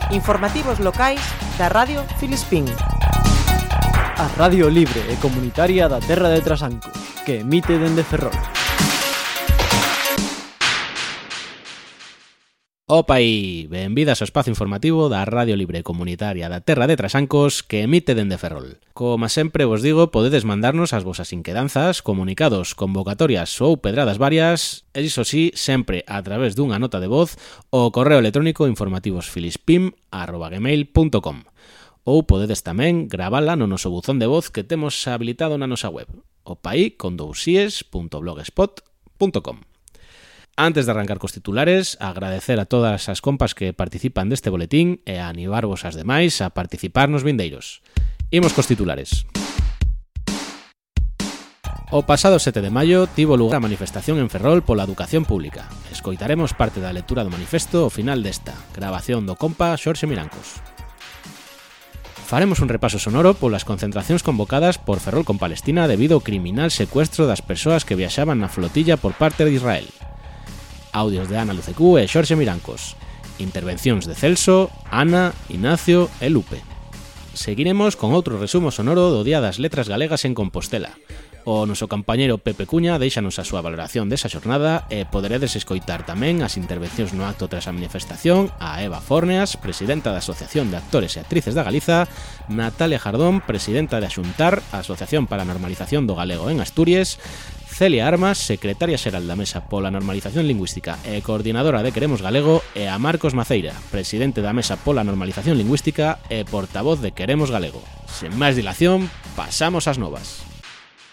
Informativos locais da Radio Filispín. A Radio libre e comunitaria da Terra de Trasancos, que emite dende Ferrol. Opa aí, benvidas ao espazo informativo da Radio Libre Comunitaria da Terra de Trasancos que emite dende Ferrol. Como sempre vos digo, podedes mandarnos as vosas inquedanzas, comunicados, convocatorias ou pedradas varias, e iso sí, sempre a través dunha nota de voz ao correo electrónico informativosfilispim@gmail.com. Ou podedes tamén gravala no noso buzón de voz que temos habilitado na nosa web, opaí.blogspot.com. Antes de arrancar cos titulares, agradecer a todas as compas que participan deste boletín e a animarvos as demais a participar nos vindeiros. Imos cos titulares. O pasado 7 de maio tivo lugar a manifestación en Ferrol pola educación pública. Escoitaremos parte da lectura do manifesto ao final desta, grabación do compa Xorxe Mirancos. Faremos un repaso sonoro polas concentracións convocadas por Ferrol con Palestina debido ao criminal secuestro das persoas que viaxaban na flotilla por parte de Israel. Audios de Ana Lucecú e Xorxe Mirancos. Intervencións de Celso, Ana, Ignacio e Lupe. Seguiremos con outro resumo sonoro do Día das Letras Galegas en Compostela. O noso compañeiro Pepe Cuña deixanos a súa valoración desa xornada e poderedes escoitar tamén as intervencións no acto tras a manifestación a Eva Forneas, presidenta da Asociación de Actores e Actrices da Galiza, Natalia Jardón, presidenta de Axuntar, a Asociación para a Normalización do Galego en Asturias, Celia Armas, secretaria xeral da Mesa pola Normalización Lingüística e coordinadora de Queremos Galego, e a Marcos Maceira, presidente da Mesa pola Normalización Lingüística e portavoz de Queremos Galego. Sen máis dilación, pasamos ás novas.